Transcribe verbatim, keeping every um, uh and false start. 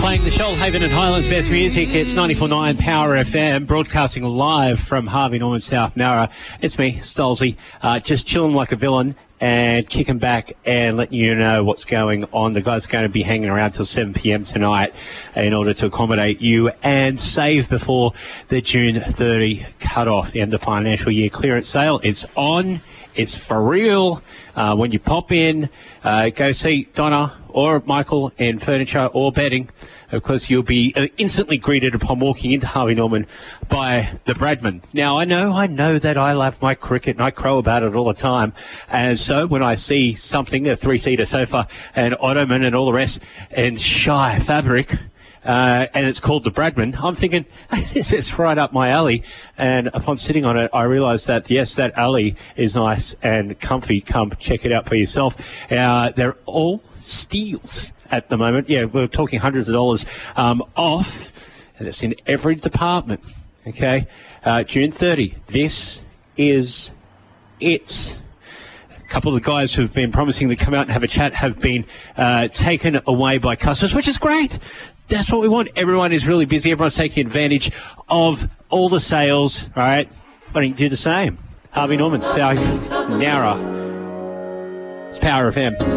Playing the Shoalhaven and Highlands best music. It's ninety-four point nine Power F M, broadcasting live from Harvey Norman, South Nowra. It's me, Stolzy, uh, just chilling like a villain and kicking back and letting you know what's going on. The guys are going to be hanging around till seven p.m. tonight in order to accommodate you and save before the June thirtieth cut-off, the end of financial year clearance sale. It's on. It's for real. Uh, when you pop in, uh, go see Donna or Michael in furniture or bedding. Of course, you'll be uh, instantly greeted upon walking into Harvey Norman by the Bradman. Now, I know, I know that I love my cricket and I crow about it all the time. And so when I see something, a three-seater sofa and ottoman and all the rest, and shy fabric, Uh, and it's called the Bradman, I'm thinking, this is right up my alley. And upon sitting on it, I realised that, yes, that alley is nice and comfy. Come check it out for yourself. Uh, they're all steals at the moment. Yeah, we're talking hundreds of dollars um, off, and it's in every department. Okay, uh, June thirtieth. This is it. A couple of the guys who've been promising to come out and have a chat have been uh, taken away by customers, which is great. That's what we want. Everyone is really busy. Everyone's taking advantage of all the sales. All right, why don't you do the same? Harvey Norman, South Nowra. It's Power F M.